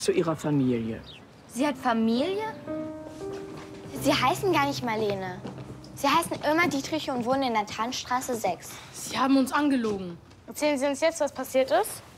zu ihrer Familie. Sie hat Familie? Sie heißen gar nicht Marlene. Sie heißen Irma Dietrich und wohnen in der Tannstraße 6. Sie haben uns angelogen. Erzählen Sie uns jetzt, was passiert ist?